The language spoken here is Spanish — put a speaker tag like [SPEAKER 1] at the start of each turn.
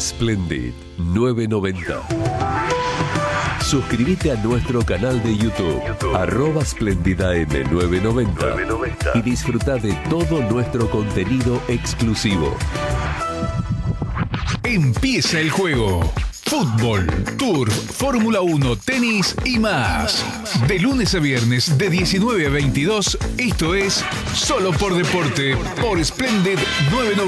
[SPEAKER 1] Splendid 990. Suscríbete a nuestro canal de YouTube, @SplendidAM990 y disfruta de todo nuestro contenido exclusivo.
[SPEAKER 2] Empieza el juego. Fútbol, turf, Fórmula 1, tenis y más. De lunes a viernes de 19 a 22, esto es Solo por Deporte por Splendid 990.